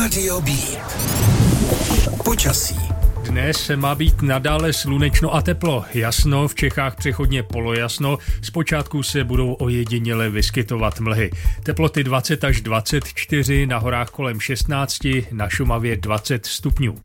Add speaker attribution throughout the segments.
Speaker 1: Rádio Beat. Počasí.
Speaker 2: Dnes má být nadále slunečno a teplo. Jasno, v Čechách přechodně polojasno. Zpočátku se budou ojediněle vyskytovat mlhy. Teploty 20 až 24, na horách kolem 16, na Šumavě 20 stupňů.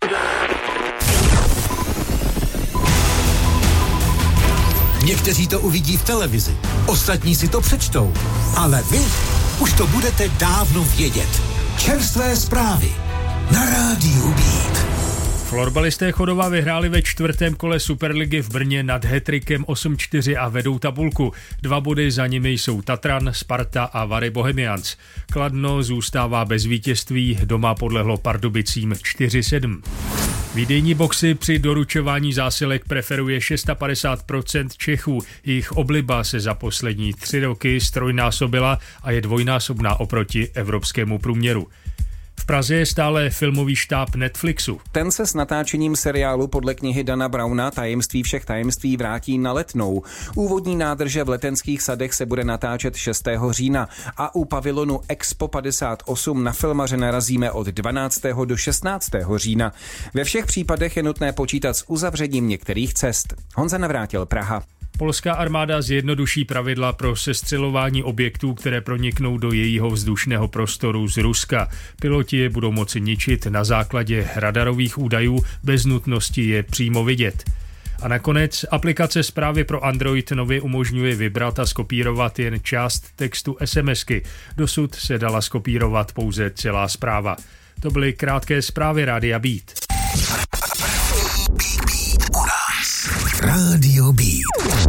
Speaker 1: Někteří to uvidí v televizi, ostatní si to přečtou. Ale vy už to budete dávno vědět. Čerstvé zprávy na Rádiu Beat.
Speaker 2: Florbalisté Chodova vyhráli ve čtvrtém kole Superligy v Brně nad hat-trickem 8-4 a vedou tabulku. 2 body za nimi jsou Tatran, Sparta a Vary Bohemians. Kladno zůstává bez vítězství, doma podlehlo Pardubicím 4-7. Výdejní boxy při doručování zásilek preferuje 650% Čechů. Jejich obliba se za poslední 3 roky ztrojnásobila a je dvojnásobná oproti evropskému průměru. V Praze je stále filmový štáb Netflixu.
Speaker 3: Ten se s natáčením seriálu podle knihy Dana Browna Tajemství všech tajemství vrátí na Letnou. Úvodní nádrže v Letenských sadech se bude natáčet 6. října a u pavilonu Expo 58 na filmaře narazíme od 12. do 16. října. Ve všech případech je nutné počítat s uzavřením některých cest. Honza Navrátil, Praha.
Speaker 2: Polská armáda zjednoduší pravidla pro sestřelování objektů, které proniknou do jejího vzdušného prostoru z Ruska. Piloti je budou moci ničit na základě radarových údajů bez nutnosti je přímo vidět. A nakonec aplikace Zprávy pro Android nově umožňuje vybrat a skopírovat jen část textu SMSky. Dosud se dala skopírovat pouze celá zpráva. To byly krátké zprávy Rádia Beat.
Speaker 1: Rádio Beat.